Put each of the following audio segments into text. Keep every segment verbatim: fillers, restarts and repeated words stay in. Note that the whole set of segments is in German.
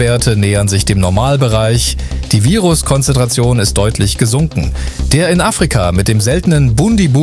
Werte nähern sich dem Normalbereich. Die Viruskonzentration ist deutlich gesunken. Der in Afrika mit dem seltenen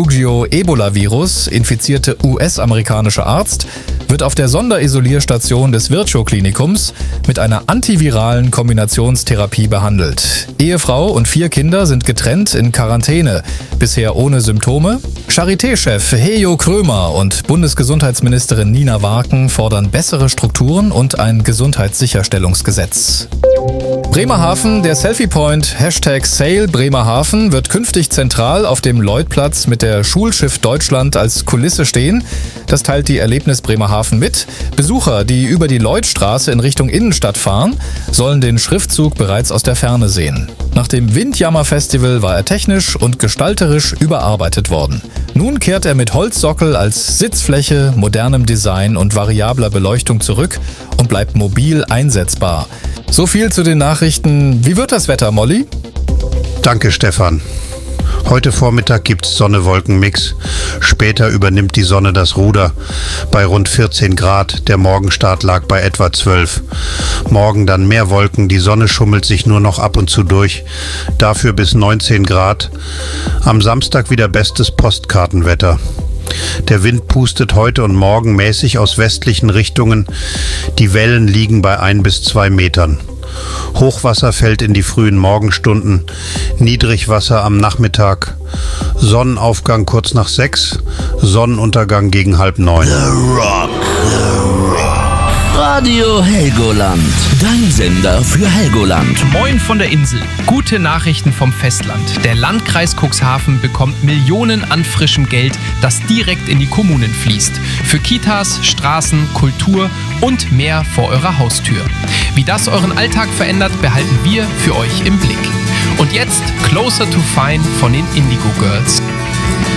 Bundibugyo-Ebola-Virus infizierte U S-amerikanische Arzt wird auf der Sonderisolierstation des Virchow-Klinikums mit einer antiviralen Kombinationstherapie behandelt. Ehefrau und vier Kinder sind getrennt in Quarantäne, bisher ohne Symptome. Charité-Chef Hejo Krömer und Bundesgesundheitsministerin Nina Warken fordern bessere Strukturen und ein Gesundheitssicherstellungsgesetz. Bremerhaven, der Selfie-Point Hashtag Sale Bremerhaven wird künftig zentral auf dem Lloydplatz mit der Schulschiff Deutschland als Kulisse stehen. Das teilt die Erlebnis Bremerhaven mit. Besucher, die über die Lloydstraße in Richtung Innenstadt fahren, sollen den Schriftzug bereits aus der Ferne sehen. Nach dem Windjammer-Festival war er technisch und gestalterisch überarbeitet worden. Nun kehrt er mit Holzsockel als Sitzfläche, modernem Design und variabler Beleuchtung zurück und bleibt mobil einsetzbar. So viel zu den Nachrichten. Wie wird das Wetter, Molly? Danke, Stefan. Heute Vormittag gibt's Sonne-Wolken-Mix. Später übernimmt die Sonne das Ruder bei rund vierzehn Grad. Der Morgenstart lag bei etwa zwölf. Morgen dann mehr Wolken. Die Sonne schummelt sich nur noch ab und zu durch. Dafür bis neunzehn Grad. Am Samstag wieder bestes Postkartenwetter. Der Wind pustet heute und morgen mäßig aus westlichen Richtungen. Die Wellen liegen bei ein bis zwei Metern. Hochwasser fällt in die frühen Morgenstunden, Niedrigwasser am Nachmittag, Sonnenaufgang kurz nach sechs, Sonnenuntergang gegen halb neun. The Rock, The Rock. Radio Helgoland, dein Sender für Helgoland. Moin von der Insel. Gute Nachrichten vom Festland. Der Landkreis Cuxhaven bekommt Millionen an frischem Geld, das direkt in die Kommunen fließt. Für Kitas, Straßen, Kultur und mehr vor eurer Haustür. Wie das euren Alltag verändert, behalten wir für euch im Blick. Und jetzt Closer to Fine von den Indigo Girls.